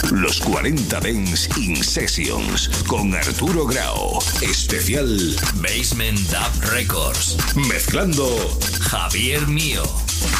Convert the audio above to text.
Los 40 Dance in Sessions con Arturo Grau. Especial Basement Dub Records. Mezclando Javier Mío.